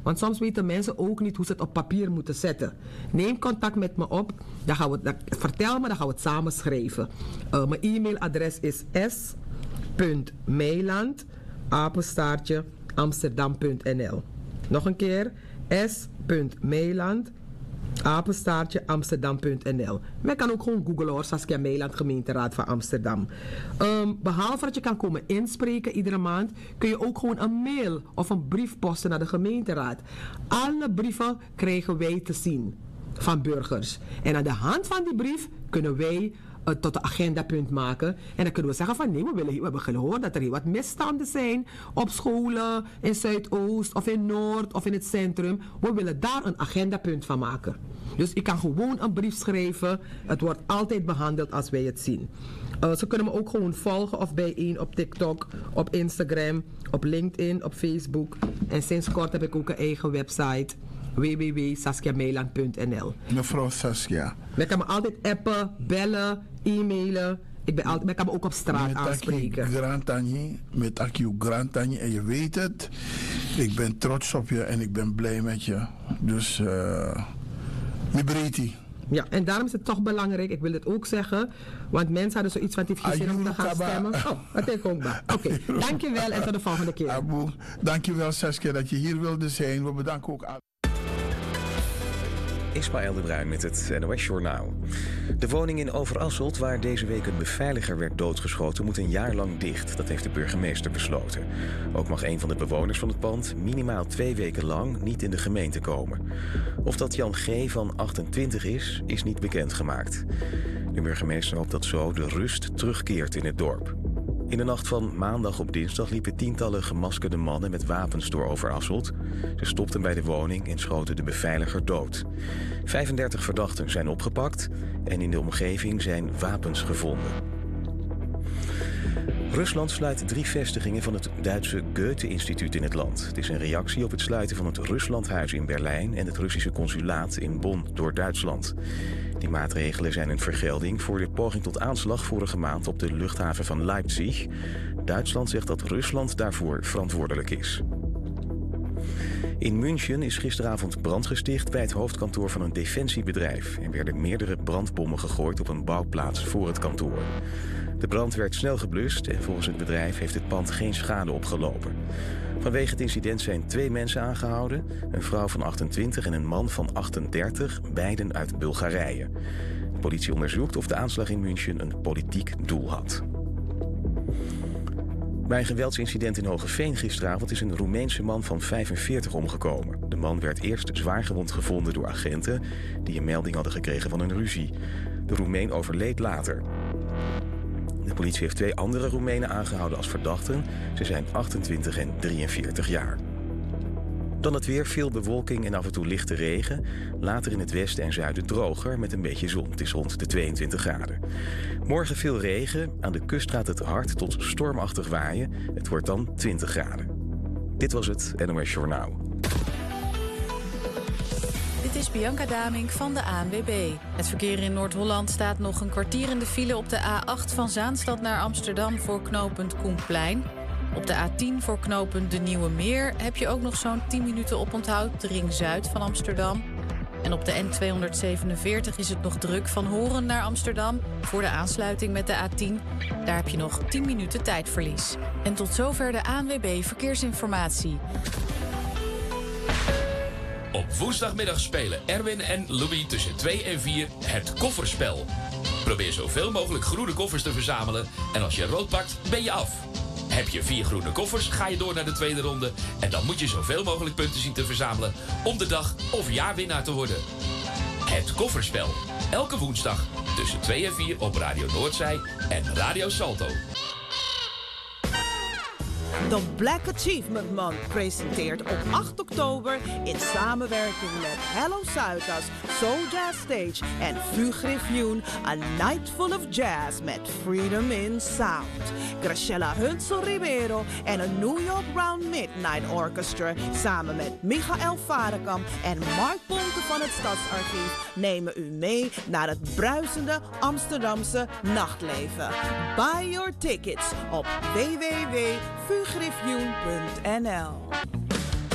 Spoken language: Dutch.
Want soms weten mensen ook niet hoe ze het op papier moeten zetten. Neem contact met me op. Vertel me, dan gaan we het samen schrijven. Mijn e-mailadres is s.meiland@amsterdam.nl. Nog een keer, s.meiland@amsterdam.nl. Men kan ook gewoon googlen hoor, Saskia Meiland, gemeenteraad van Amsterdam. Behalve dat je kan komen inspreken iedere maand, kun je ook gewoon een mail of een brief posten naar de gemeenteraad. Alle brieven krijgen wij te zien van burgers. En aan de hand van die brief kunnen wij tot een agendapunt maken. En dan kunnen we zeggen van nee, we hebben gehoord dat er heel wat misstanden zijn op scholen in Zuidoost of in Noord of in het centrum. We willen daar een agendapunt van maken. Dus ik kan gewoon een brief schrijven. Het wordt altijd behandeld als wij het zien. Ze kunnen me ook gewoon volgen of bijeen op TikTok, op Instagram, op LinkedIn, op Facebook. En sinds kort heb ik ook een eigen website. www.saskiameiland.nl. Mevrouw Saskia. Men kan me altijd appen, bellen, e-mailen. Men kan me ook op straat aanspreken. Met Akio Grantani. En je weet het, ik ben trots op je en ik ben blij met je. Dus, Mibriti. Ja, en daarom is het toch belangrijk, ik wil dit ook zeggen, want mensen hadden zoiets van, het heeft geen zin om te gaan stemmen. Oh, dat is ook maar. Oké, dankjewel en tot de volgende keer. Abu, dankjewel Saskia dat je hier wilde zijn. We bedanken ook aan... Ismaël de Bruin met het NOS Journaal. De woning in Overasselt, waar deze week een beveiliger werd doodgeschoten, moet een jaar lang dicht. Dat heeft de burgemeester besloten. Ook mag een van de bewoners van het pand minimaal 2 weken lang niet in de gemeente komen. Of dat Jan G. van 28 is niet bekendgemaakt. De burgemeester hoopt dat zo de rust terugkeert in het dorp. In de nacht van maandag op dinsdag liepen tientallen gemaskerde mannen met wapens door Overasselt. Ze stopten bij de woning en schoten de beveiliger dood. 35 verdachten zijn opgepakt en in de omgeving zijn wapens gevonden. Rusland sluit 3 vestigingen van het Duitse Goethe-instituut in het land. Het is een reactie op het sluiten van het Ruslandhuis in Berlijn en het Russische consulaat in Bonn door Duitsland. Die maatregelen zijn een vergelding voor de poging tot aanslag vorige maand op de luchthaven van Leipzig. Duitsland zegt dat Rusland daarvoor verantwoordelijk is. In München is gisteravond brand gesticht bij het hoofdkantoor van een defensiebedrijf. Er werden meerdere brandbommen gegooid op een bouwplaats voor het kantoor. De brand werd snel geblust en volgens het bedrijf heeft het pand geen schade opgelopen. Vanwege het incident zijn 2 mensen aangehouden, een vrouw van 28 en een man van 38, beiden uit Bulgarije. De politie onderzoekt of de aanslag in München een politiek doel had. Bij een geweldsincident in Hoogeveen gisteravond is een Roemeense man van 45 omgekomen. De man werd eerst zwaargewond gevonden door agenten die een melding hadden gekregen van een ruzie. De Roemeen overleed later. De politie heeft 2 andere Roemenen aangehouden als verdachten. Ze zijn 28 en 43 jaar. Dan het weer, veel bewolking en af en toe lichte regen. Later in het westen en zuiden droger met een beetje zon. Het is rond de 22 graden. Morgen veel regen. Aan de kust gaat het hard tot stormachtig waaien. Het wordt dan 20 graden. Dit was het NOS Journaal. Dit is Bianca Damink van de ANWB. Het verkeer in Noord-Holland staat nog een kwartier in de file op de A8 van Zaanstad naar Amsterdam voor knooppunt Koenplein. Op de A10 voor knooppunt De Nieuwe Meer heb je ook nog zo'n 10 minuten oponthoud, de ring zuid van Amsterdam. En op de N247 is het nog druk van Horen naar Amsterdam voor de aansluiting met de A10. Daar heb je nog 10 minuten tijdverlies. En tot zover de ANWB Verkeersinformatie. Op woensdagmiddag spelen Erwin en Louis tussen 2 en 4 het kofferspel. Probeer zoveel mogelijk groene koffers te verzamelen en als je rood pakt, ben je af. Heb je 4 groene koffers, ga je door naar de tweede ronde en dan moet je zoveel mogelijk punten zien te verzamelen om de dag of jaarwinnaar te worden. Het kofferspel. Elke woensdag tussen 2 en 4 op Radio Noordzij en Radio Salto. De Black Achievement Month presenteert op 8 oktober in samenwerking met Hello Zuidas, Soul Jazz Stage en Fugriffioen A Night Full of Jazz met Freedom in Sound. Graciela Hunsel Ribeiro en een New York Round Midnight Orchestra samen met Michael Varekamp en Mark Ponte van het Stadsarchief nemen u mee naar het bruisende Amsterdamse nachtleven. Buy your tickets op www.fugriffioen.nl.